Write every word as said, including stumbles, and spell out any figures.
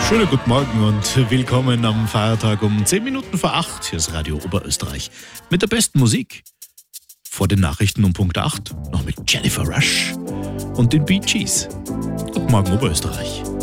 Schönen guten Morgen und willkommen am Feiertag um zehn Minuten vor acht. Hier ist Radio Oberösterreich mit der besten Musik. Vor den Nachrichten um Punkt acht noch mit Jennifer Rush und den Bee Gees. Guten Morgen Oberösterreich.